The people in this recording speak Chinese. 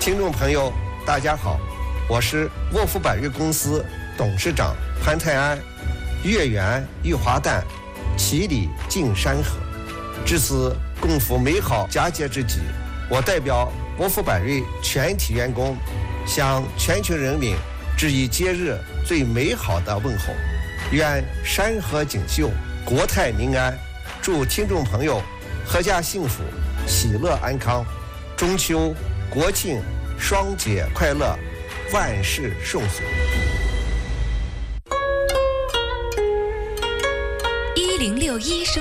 听众朋友，大家好，我是沃夫百瑞公司董事长潘泰安。月圆玉华诞，其理尽山河。至此共赴美好佳节之际，我代表沃夫百瑞全体员工，向全球人民致以节日最美好的问候。愿山河锦绣，国泰民安。祝听众朋友阖家幸福，喜乐安康。中秋、国庆双节快乐，万事顺遂。 1061